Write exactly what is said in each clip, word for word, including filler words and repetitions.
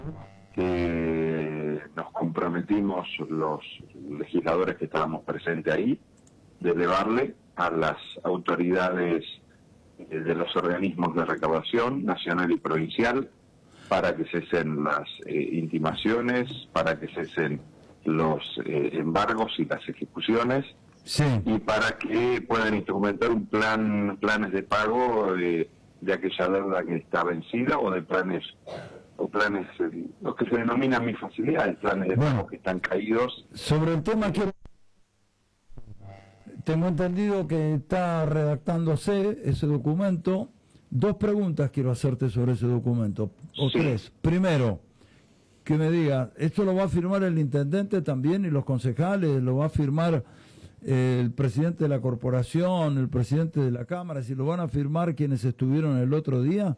que nos comprometimos los legisladores que estábamos presentes ahí, de elevarle a las autoridades de los organismos de recaudación nacional y provincial para que cesen las eh, intimaciones, para que cesen los eh, embargos y las ejecuciones, sí, y para que puedan instrumentar un plan, planes de pago de, de aquella deuda que está vencida, o de planes, o planes, eh, lo que se denominan mis facilidades, planes de Bueno, pago que están caídos. sobre el tema quiero... Tengo entendido que está redactándose ese documento. Dos preguntas quiero hacerte sobre ese documento, o Sí. tres. Primero, que me diga, ¿esto lo va a firmar el intendente también y los concejales? ¿Lo va a firmar eh, el presidente de la corporación, el presidente de la Cámara? ¿Si lo van a firmar quienes estuvieron el otro día?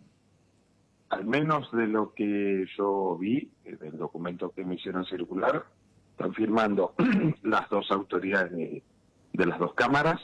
Al menos de lo que yo vi, eh, del documento que me hicieron circular, están firmando las dos autoridades de, de las dos cámaras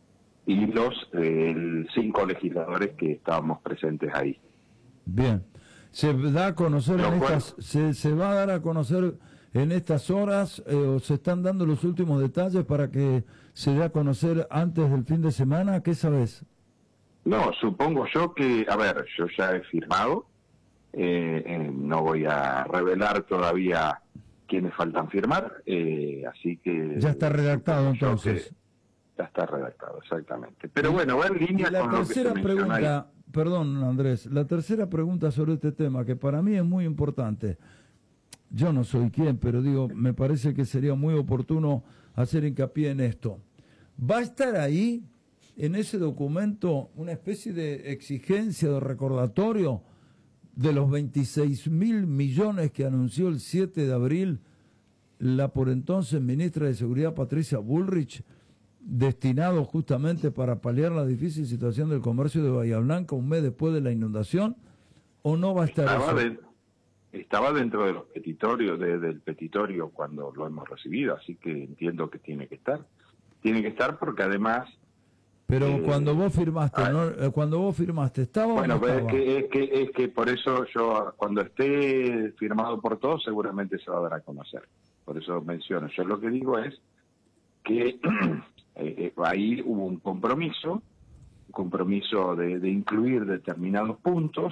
y los eh, el cinco legisladores que estábamos presentes ahí. Bien. ¿Se da a conocer Lo en cual- estas, se, se va a dar a conocer en estas horas eh, o se están dando los últimos detalles para que se dé a conocer antes del fin de semana? ¿Qué sabes? No, supongo yo que, a ver, yo ya he firmado, eh, eh, no voy a revelar todavía quiénes faltan firmar, eh, así que... Ya está redactado supongo yo entonces. que Ya está redactado, exactamente. Pero bueno, va en línea Y la con lo que se tercera menciona ahí. pregunta, perdón Andrés, la tercera pregunta sobre este tema, que para mí es muy importante. Yo no soy quien, pero digo, me parece que sería muy oportuno hacer hincapié en esto. ¿Va a estar ahí, en ese documento, una especie de exigencia, de recordatorio de los veintiséis mil millones que anunció el siete de abril la por entonces ministra de Seguridad Patricia Bullrich, destinado justamente para paliar la difícil situación del comercio de Bahía Blanca un mes después de la inundación? ¿O no va a estar Estaba, eso? de- estaba dentro de los petitorios, de- del petitorio cuando lo hemos recibido, así que entiendo que tiene que estar. Tiene que estar porque además... Pero eh, cuando vos firmaste, ah, ¿no? Eh, cuando vos firmaste, ¿estaba Bueno, o no pues es estaba? que, es, que, es que por eso yo, cuando esté firmado por todos, seguramente se va a dar a conocer. Por eso menciono. Yo lo que digo es que eh, eh, ahí hubo un compromiso, un compromiso de, de incluir determinados puntos.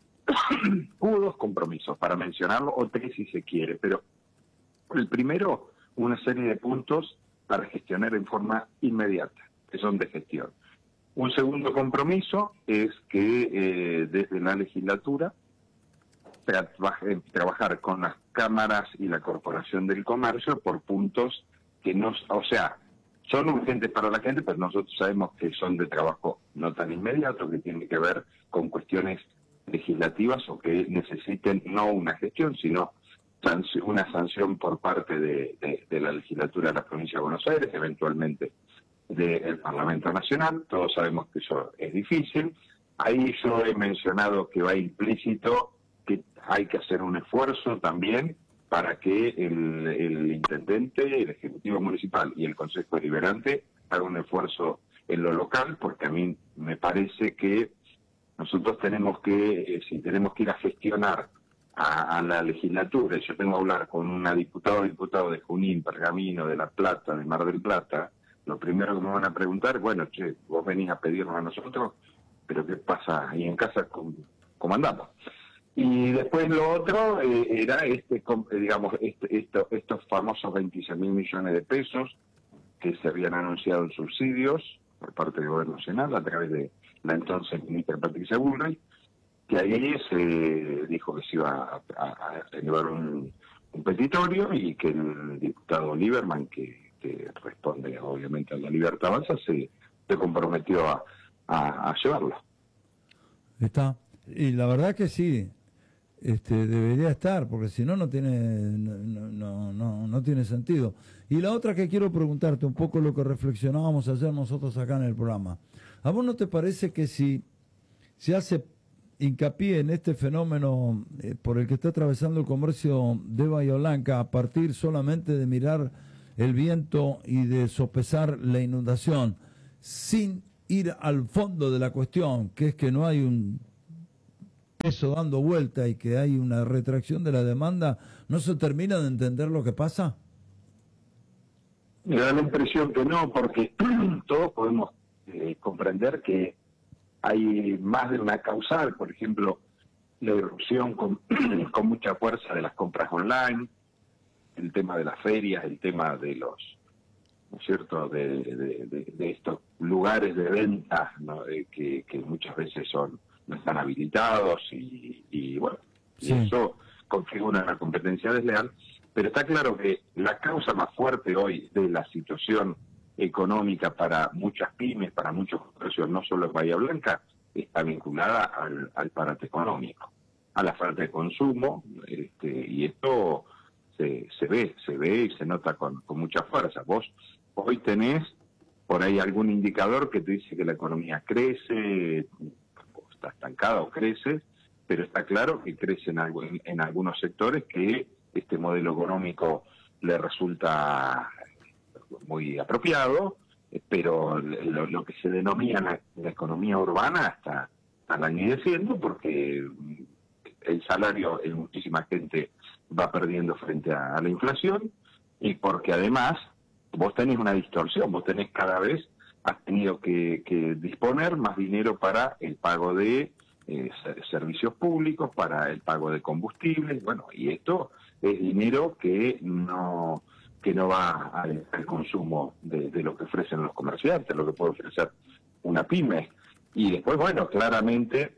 Hubo dos compromisos, para mencionarlo, o tres si se quiere, pero el primero, una serie de puntos para gestionar en forma inmediata, que son de gestión. Un segundo compromiso es que eh, desde la legislatura trabaje- trabajar con las cámaras y la Corporación del Comercio por puntos que no, o sea, son urgentes para la gente, pero nosotros sabemos que son de trabajo no tan inmediato, que tienen que ver con cuestiones legislativas o que necesiten no una gestión, sino sanc- una sanción por parte de, de- de la legislatura de la provincia de Buenos Aires, eventualmente del Parlamento Nacional. Todos sabemos que eso es difícil. Ahí yo he mencionado que va implícito que hay que hacer un esfuerzo también para que el, el intendente, el ejecutivo municipal y el consejo deliberante hagan un esfuerzo en lo local, porque a mí me parece que nosotros tenemos que, eh, si tenemos que ir a gestionar a, a la legislatura, yo tengo que hablar con una diputada o diputado de Junín, Pergamino, de La Plata, de Mar del Plata, lo primero que me van a preguntar, bueno, che, vos venís a pedirnos a nosotros, pero ¿qué pasa ahí en casa? ¿Cómo, cómo andamos? Y después lo otro eh, era, este, com- eh, digamos, este, esto, estos famosos veintiséis mil millones de pesos que se habían anunciado en subsidios por parte del Gobierno Nacional a través de la entonces ministra Patricia Bullrich, que ahí se dijo que se iba a, a, a elevar un, un petitorio y que el diputado Lieberman, que, que responde obviamente a la Libertad Avanza, se, se comprometió a, a, a llevarlo. Está. Y la verdad que sí, este, debería estar, porque si no, no tiene, no, no, no, no tiene sentido. Y la otra que quiero preguntarte, un poco lo que reflexionábamos ayer nosotros acá en el programa. ¿A vos no te parece que si se hace hincapié en este fenómeno eh, por el que está atravesando el comercio de Bahía Blanca, a partir solamente de mirar el viento y de sopesar la inundación, sin ir al fondo de la cuestión, que es que no hay un eso dando vuelta y que hay una retracción de la demanda, ¿no se termina de entender lo que pasa? Me da la impresión que no, porque todos podemos eh, comprender que hay más de una causal, por ejemplo, la irrupción con, con mucha fuerza de las compras online, el tema de las ferias, el tema de los, ¿no es cierto?, de, de, de, de estos lugares de venta, ¿no?, eh, que, que muchas veces son no están habilitados y, y bueno, sí. y eso configura una competencia desleal, pero está claro que la causa más fuerte hoy de la situación económica para muchas pymes, para muchos comercios, no solo en Bahía Blanca, está vinculada al, al parate económico, a la falta de consumo, este, y esto se, se ve, se ve y se nota con, con mucha fuerza. Vos hoy tenés por ahí algún indicador que te dice que la economía crece, está estancada o crece, pero está claro que crece en, algo, en, en algunos sectores que este modelo económico le resulta muy apropiado, pero lo, lo que se denomina la, la economía urbana está, está languideciendo porque el salario en muchísima gente va perdiendo frente a, a la inflación y porque además vos tenés una distorsión, vos tenés cada vez, has tenido que, que disponer más dinero para el pago de eh, servicios públicos, para el pago de combustibles, bueno, y esto es dinero que no que no va al, al consumo de, de lo que ofrecen los comerciantes, lo que puede ofrecer una pyme. Y después, bueno, claramente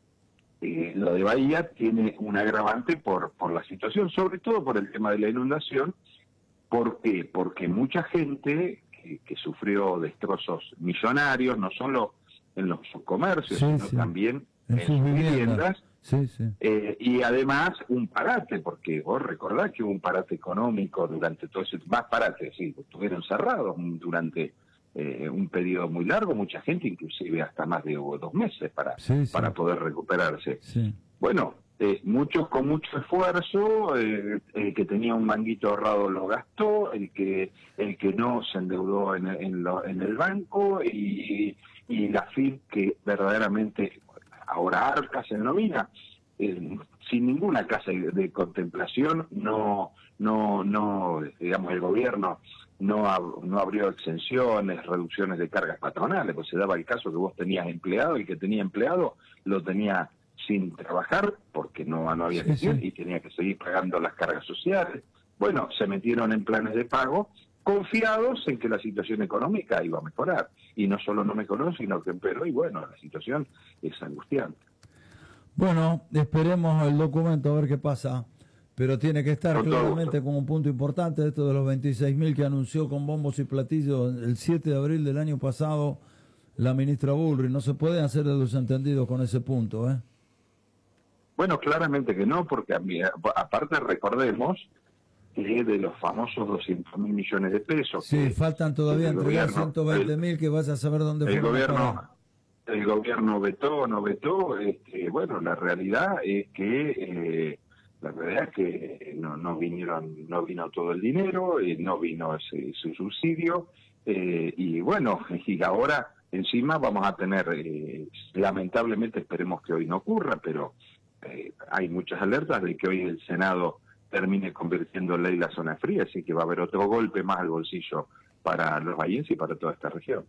eh, lo de Bahía tiene un agravante por, por la situación, sobre todo por el tema de la inundación. ¿Por qué? Porque mucha gente que, que sufrió destrozos millonarios, no solo en los comercios, sí, sino sí. también en, en sus sus viviendas. viviendas, sí, sí. Eh, y además un parate, porque vos recordás que hubo un parate económico durante todo ese, más parate, sí, estuvieron cerrados durante eh, un periodo muy largo, mucha gente inclusive hasta más de dos meses para, sí, sí. para poder recuperarse. Sí. Bueno, eh, muchos con mucho esfuerzo, eh, el que tenía un manguito ahorrado lo gastó, el que el que no se endeudó en, en, lo, en el banco y, y la F I P que verdaderamente ahora ARCA se denomina, eh, sin ninguna casa de, de contemplación, no, no, no, digamos, el gobierno no, ab, no abrió exenciones, reducciones de cargas patronales, pues se daba el caso que vos tenías empleado, el que tenía empleado lo tenía sin trabajar porque no, no había sí, gestión sí. y tenía que seguir pagando las cargas sociales. Bueno, se metieron en planes de pago confiados en que la situación económica iba a mejorar. Y no solo no mejoró, sino que empeoró y bueno, la situación es angustiante. Bueno, esperemos el documento a ver qué pasa, pero tiene que estar Con claramente como un punto importante esto de los veintiséis mil que anunció con bombos y platillos el siete de abril del año pasado la ministra Bullrich. No se puede hacer de los entendidos con ese punto, ¿eh? Bueno, claramente que no, porque a mí, aparte recordemos que de los famosos doscientos mil millones de pesos. Sí, que, faltan todavía entregar ciento veinte mil que vas a saber dónde el fueron gobierno el gobierno vetó no vetó. Este, bueno, la realidad es que eh, la realidad es que no, no vinieron, no vino todo el dinero, eh, no vino ese, ese subsidio eh, y bueno, y ahora encima vamos a tener, eh, lamentablemente esperemos que hoy no ocurra, pero eh, hay muchas alertas de que hoy el Senado termine convirtiendo en ley la zona fría, así que va a haber otro golpe más al bolsillo para los bahienses y para toda esta región.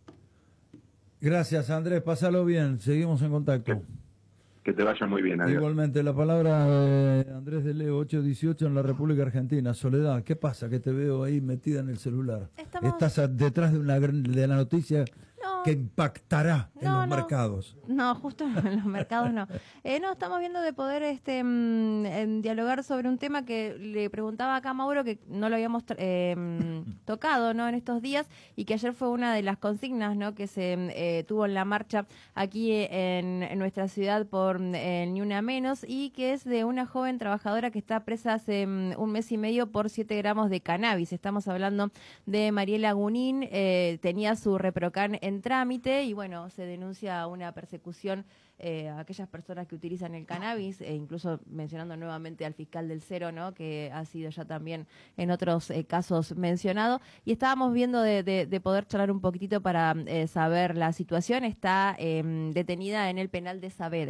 Gracias, Andrés, pásalo bien, seguimos en contacto. Que, que te vaya muy bien, adiós. Igualmente, la palabra de Andrés de Leo, ocho dieciocho en la República Argentina. Soledad, ¿qué pasa? Que te veo ahí metida en el celular. Estamos... Estás detrás de, una, de la noticia no, que impactará no, en los no, mercados. No, justo en los mercados no. Eh, no, estamos viendo de poder este mmm, dialogar sobre un tema que le preguntaba acá a Mauro, que no lo habíamos eh, tocado, ¿no?, en estos días, y que ayer fue una de las consignas, ¿no?, que se eh, tuvo en la marcha aquí en, en nuestra ciudad por eh, Ni Una Menos, y que es de una joven trabajadora que está presa hace um, un mes y medio por siete gramos de cannabis. Estamos hablando de Mariela Gunín, eh, tenía su Reprocan en trámite y bueno, se denuncia una persecución eh, a aquellas personas que utilizan el cannabis, e incluso mencionando nuevamente al fiscal del Cero, ¿no?, que ha sido ya también en otros eh, casos mencionado. Y estábamos viendo de, de, de poder charlar un poquitito para eh, saber la situación. Está eh, detenida en el penal de Saavedra.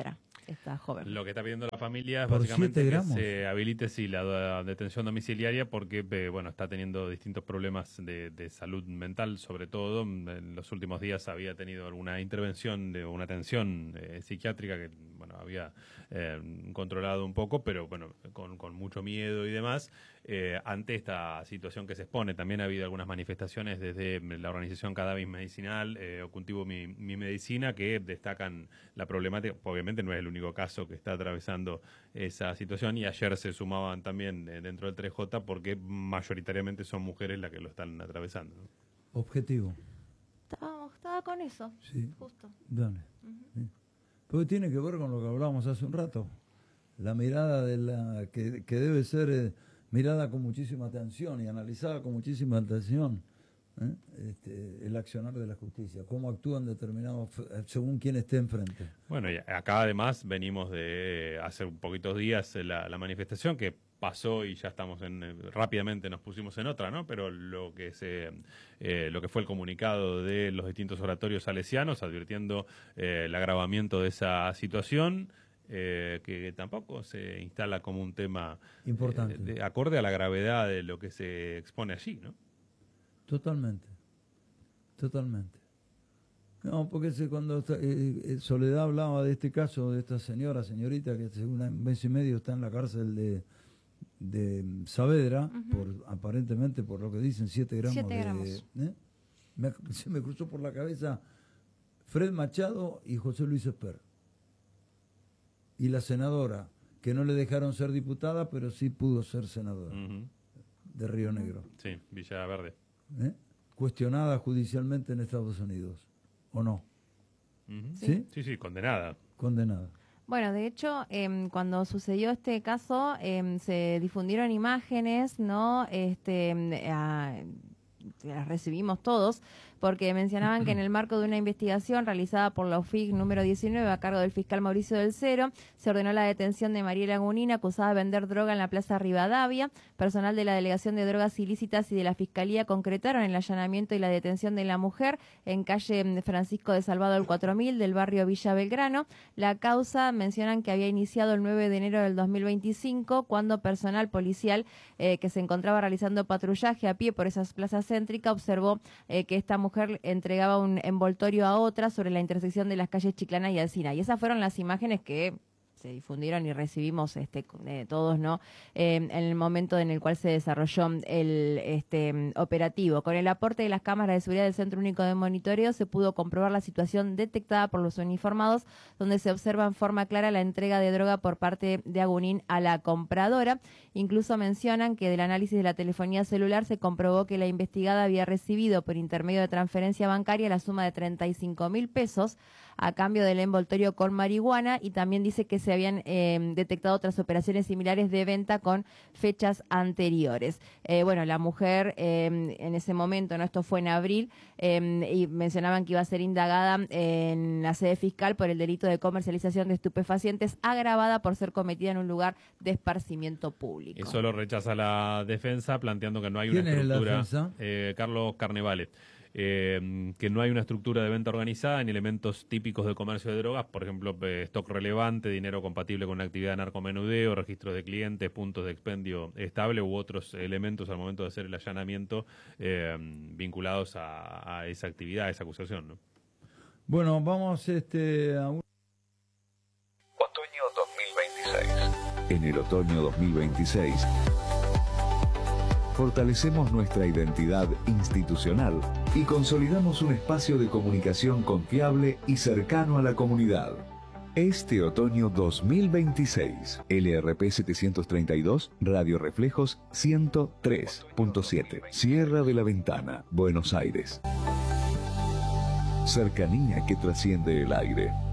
esta joven. Lo que está pidiendo la familia es ¿Por básicamente siete que gramos? se habilite sí, la, la detención domiciliaria porque eh, bueno, está teniendo distintos problemas de, de salud mental, sobre todo. En los últimos días había tenido alguna intervención de una atención eh, psiquiátrica que bueno, había eh, controlado un poco, pero bueno, con, con mucho miedo y demás. Eh, ante esta situación que se expone, también ha habido algunas manifestaciones desde la organización Cannabis Medicinal eh, o Cultivo Mi, Mi Medicina que destacan la problemática. Obviamente no es el único caso que está atravesando esa situación y ayer se sumaban también eh, dentro del tres J porque mayoritariamente son mujeres las que lo están atravesando, ¿no? Objetivo. Estaba, estaba con eso, Sí. justo. Dale. Uh-huh. Sí. Porque tiene que ver con lo que hablábamos hace un rato. La mirada de la que, que debe ser eh, mirada con muchísima atención y analizada con muchísima atención. ¿eh? Este, el accionar de la justicia, cómo actúan determinados según quien esté enfrente. Bueno, y acá además venimos de hace un poquitos días la, la manifestación que pasó y ya estamos en rápidamente nos pusimos en otra, ¿no? Pero lo que se eh, lo que fue el comunicado de los distintos oratorios salesianos advirtiendo eh, el agravamiento de esa situación. Eh, que tampoco se instala como un tema importante, eh, de, acorde a la gravedad de lo que se expone allí, ¿no? Totalmente, totalmente. No, porque ese, cuando está, eh, Soledad hablaba de este caso, de esta señora, señorita, que hace un mes y medio está en la cárcel de, de Saavedra, uh-huh. por aparentemente, por lo que dicen, siete gramos. Siete gramos. De, ¿eh? me, se me cruzó por la cabeza Fred Machado y José Luis Esper. Y la senadora, que no le dejaron ser diputada, pero sí pudo ser senadora, uh-huh. de Río Negro. Sí, Villa Verde. ¿Eh? Cuestionada judicialmente en Estados Unidos, ¿o no? Uh-huh. ¿Sí? ¿Sí? Sí, sí, condenada. Condenada. Bueno, de hecho, eh, cuando sucedió este caso, eh, se difundieron imágenes, ¿no? Este, a, las recibimos todos, porque mencionaban que en el marco de una investigación realizada por la U F I C número diecinueve a cargo del fiscal Mauricio del Cero, se ordenó la detención de Mariela Gunina, acusada de vender droga en la Plaza Rivadavia. Personal de la Delegación de Drogas Ilícitas y de la Fiscalía concretaron el allanamiento y la detención de la mujer en calle Francisco de Salvado el cuatro mil del barrio Villa Belgrano. La causa mencionan que había iniciado el nueve de enero del dos mil veinticinco, cuando personal policial eh, que se encontraba realizando patrullaje a pie por esas plazas céntricas observó eh, que esta mujer entregaba un envoltorio a otra sobre la intersección de las calles Chiclana y Alsina. Y esas fueron las imágenes que se difundieron y recibimos este eh, todos, ¿no? Eh, en el momento en el cual se desarrolló el este operativo. Con el aporte de las cámaras de seguridad del Centro Único de Monitoreo se pudo comprobar la situación detectada por los uniformados, donde se observa en forma clara la entrega de droga por parte de Agunín a la compradora. Incluso mencionan que del análisis de la telefonía celular se comprobó que la investigada había recibido por intermedio de transferencia bancaria la suma de treinta y cinco mil pesos a cambio del envoltorio con marihuana, y también dice que se habían eh, detectado otras operaciones similares de venta con fechas anteriores. Eh, bueno, la mujer eh, en ese momento, no, esto fue en abril, eh, y mencionaban que iba a ser indagada en la sede fiscal por el delito de comercialización de estupefacientes agravada por ser cometida en un lugar de esparcimiento público. Eso lo rechaza la defensa, planteando que no hay una ¿Quién es la estructura. defensa? Eh, Carlos Carnevale. Eh, que no hay una estructura de venta organizada ni elementos típicos de comercio de drogas, por ejemplo, eh, stock relevante, dinero compatible con una actividad de narcomenudeo, registros de clientes, puntos de expendio estable u otros elementos al momento de hacer el allanamiento eh, vinculados a, a esa actividad, a esa acusación, ¿no? Bueno, vamos este, a un... Otoño dos mil veintiséis. En el otoño dos mil veintiséis fortalecemos nuestra identidad institucional y consolidamos un espacio de comunicación confiable y cercano a la comunidad. Este otoño dos mil veintiséis, L R P setecientos treinta y dos, Radio Reflejos ciento tres punto siete, Sierra de la Ventana, Buenos Aires. Cercanía que trasciende el aire.